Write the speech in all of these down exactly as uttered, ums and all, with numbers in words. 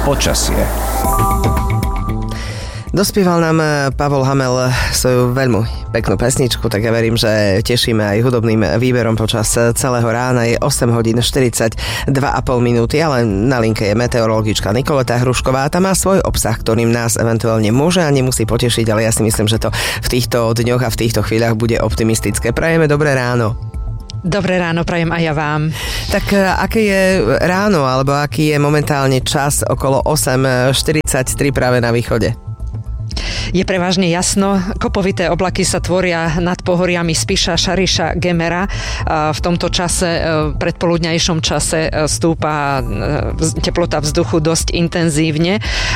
Počasie. Dospieval nám Pavol Hamel svoju veľmi peknú pesničku, tak ja verím, že tešíme aj hudobným výberom počas celého rána. Je osem hodín štyridsaťdva a pol minúty, ale na linke je meteorologička Nikoleta Hrušková. Tá má svoj obsah, ktorým nás eventuálne môže a nemusí potešiť, ale ja si myslím, že to v týchto dňoch a v týchto chvíľach bude optimistické. Prajeme dobré ráno. Dobré ráno, prajem aj ja vám. Tak aké je ráno, alebo aký je momentálne čas okolo osem štyridsaťtri práve na východe? Je prevažne jasno. Kopovité oblaky sa tvoria nad pohoriami Spiša, Šariša, Gemera. V tomto čase, predpoludňajšom čase stúpa teplota vzduchu dosť intenzívne.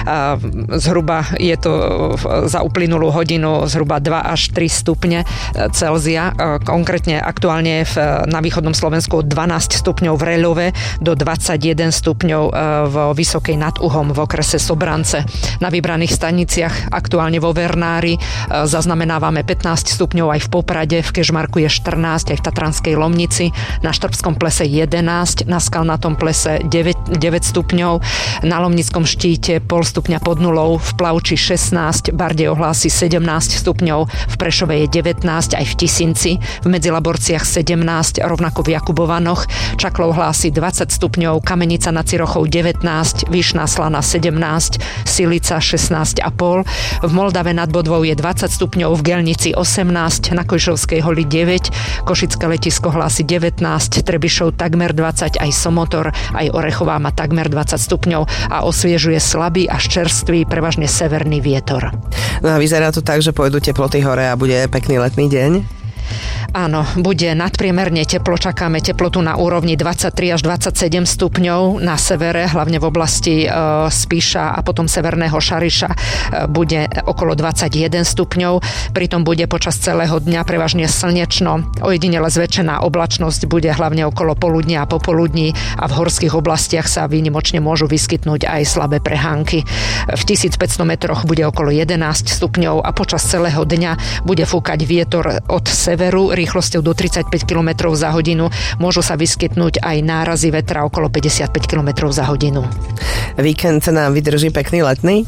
Zhruba je to za uplynulú hodinu zhruba dva až tri stupne Celzia. Konkrétne aktuálne na východnom Slovensku od dvanásť stupňov v Reľove do dvadsaťjeden stupňov v Vysokej nad Uhom v okrese Sobrance. Na vybraných staniciach aktuálne vo Vernári zaznamenávame pätnásť stupňov, aj v Poprade, v Kežmarku je štrnásť, aj v Tatranskej Lomnici, na Štrbskom plese jedenásť, na Skalnatom plese deväť stupňov, na Lomnickom štíte pol stupňa pod nulou, v Plavči šestnásť, Bardej ohlási sedemnásť stupňov, v Prešove je devätnásť, aj v Tisinci, v Medzilaborciach sedemnásť, rovnako v Jakubovanoch, Čaklov hlási dvadsať stupňov, Kamenica nad Cirochou devätnásť, Vyšná Slana sedemnásť, Silica šestnásť a pol, v Moldave nad Bodvou je dvadsať stupňov, v Gelnici osemnásť, na Košovskej holi deväť, Košické letisko hlási devätnásť, Trebišov takmer dvadsať, aj Somotor, aj Orechová má takmer dvadsať stupňov a osviežuje slabý až čerstvý, prevažne severný vietor. No a vyzerá to tak, že pôjdu teploty hore a bude pekný letný deň? Áno, bude nadpriemerne teplo, čakáme teplotu na úrovni dvadsaťtri až dvadsaťsedem stupňov na severe, hlavne v oblasti e, Spiša a potom severného Šariša e, bude okolo dvadsaťjeden stupňov, pritom bude počas celého dňa prevažne slnečno, ojedinele zväčšená oblačnosť bude hlavne okolo poludnia a popoludní a v horských oblastiach sa výnimočne môžu vyskytnúť aj slabé prehánky. V tisícpäťsto metroch bude okolo jedenásť stupňov a počas celého dňa bude fúkať vietor od severu rýchlosťou do tridsaťpäť kilometrov za hodinu. Môžu sa vyskytnúť aj nárazy vetra okolo päťdesiatpäť kilometrov za hodinu. Víkend nám vydrží pekný letný?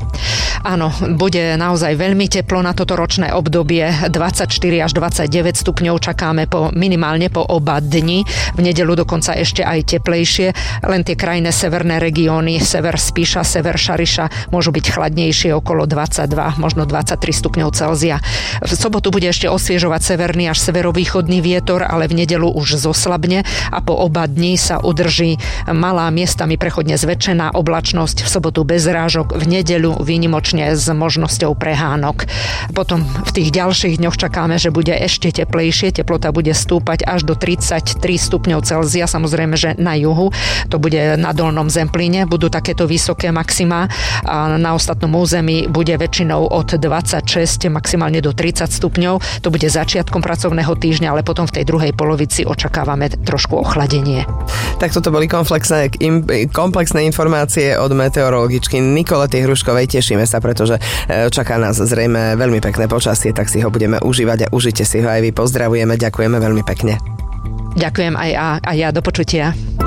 Áno, bude naozaj veľmi teplo na toto ročné obdobie. dvadsaťštyri až dvadsaťdeväť stupňov čakáme po, minimálne po oba dni. V nedeľu dokonca ešte aj teplejšie. Len tie krajné severné regióny, sever Spiša, sever Šariša môžu byť chladnejšie okolo dvadsaťdva, možno dvadsaťtri stupňov Celzia. V sobotu bude ešte osviežovať severný až severovýchodný vietor, ale v nedeľu už zoslabne a po oba dni sa udrží malá, miestami prechodne zväčšená oblačnosť. V sobotu bez rážok, v nedeľu výnimočne s možnosťou prehánok. Potom v tých ďalších dňoch čakáme, že bude ešte teplejšie. Teplota bude stúpať až do tridsaťtri stupňov Celzia. Samozrejme, že na juhu, to bude na Dolnom Zemplíne, budú takéto vysoké maxima a na ostatnom území bude väčšinou od dvadsaťšesť maximálne do tridsať stupňov. To bude začiatkom pracovného týždňa, ale potom v tej druhej polovici očakávame trošku ochladenie. Tak toto boli komplexné, komplexné informácie od meteorologičky Nikolety Hruškovej. Tešíme sa, pretože čaká nás zrejme veľmi pekné počasie, tak si ho budeme užívať a užite si ho aj vy. Pozdravujeme, ďakujeme veľmi pekne. Ďakujem aj, a, aj ja, do počutia.